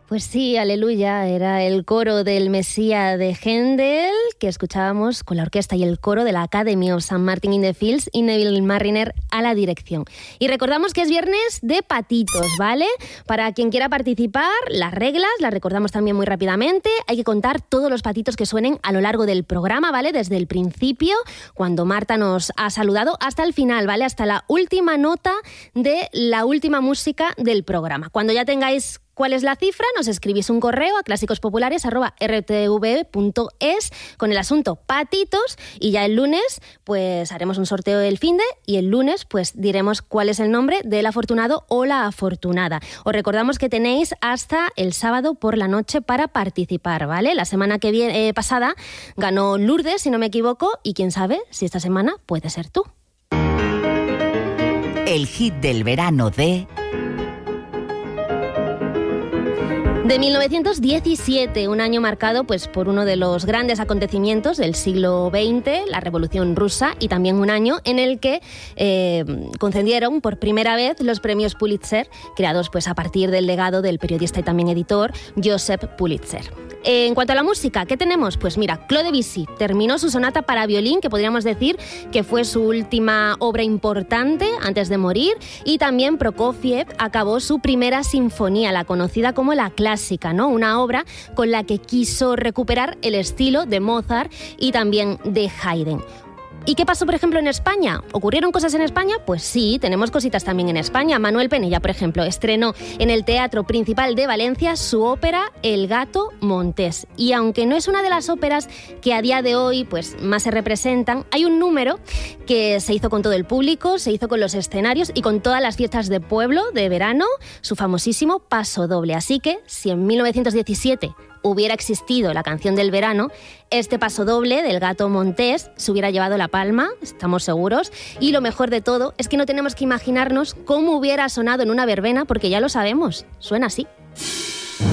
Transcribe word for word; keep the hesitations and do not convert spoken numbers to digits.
Pues sí, aleluya, era el coro del Mesías de Händel que escuchábamos con la orquesta y el coro de la Academy of Saint Martin in the Fields y Neville Marriner a la dirección. Y recordamos que es viernes de patitos, ¿vale? Para quien quiera participar, las reglas las recordamos también muy rápidamente. Hay que contar todos los patitos que suenen a lo largo del programa, ¿vale? Desde el principio, cuando Marta nos ha saludado, hasta el final, ¿vale? Hasta la última nota de la última música del programa. Cuando ya tengáis ¿cuál es la cifra? Nos escribís un correo a clásicos-populares arroba r t v punto es con el asunto patitos y ya el lunes pues haremos un sorteo del finde y el lunes pues diremos cuál es el nombre del afortunado o la afortunada. Os recordamos que tenéis hasta el sábado por la noche para participar, ¿vale? La semana que viene, eh, pasada ganó Lourdes, si no me equivoco, y quién sabe si esta semana puede ser tú. El hit del verano de... De mil novecientos diecisiete, un año marcado pues, por uno de los grandes acontecimientos del siglo veinte, la Revolución Rusa, y también un año en el que eh, concedieron por primera vez los premios Pulitzer, creados pues, a partir del legado del periodista y también editor Joseph Pulitzer. Eh, en cuanto a la música, ¿qué tenemos? Pues mira, Claude Debussy terminó su sonata para violín, que podríamos decir que fue su última obra importante antes de morir, y también Prokofiev acabó su primera sinfonía, la conocida como la clásica, ¿no? Una obra con la que quiso recuperar el estilo de Mozart y también de Haydn. ¿Y qué pasó, por ejemplo, en España? ¿Ocurrieron cosas en España? Pues sí, tenemos cositas también en España. Manuel Penella, por ejemplo, estrenó en el Teatro Principal de Valencia su ópera El gato Montés. Y aunque no es una de las óperas que a día de hoy pues, más se representan, hay un número que se hizo con todo el público, se hizo con los escenarios y con todas las fiestas de pueblo de verano, su famosísimo Paso Doble. Así que, si en mil novecientos diecisiete hubiera existido la canción del verano, este Paso Doble del gato Montés se hubiera llevado la palma, estamos seguros, y lo mejor de todo es que no tenemos que imaginarnos cómo hubiera sonado en una verbena, porque ya lo sabemos, suena así.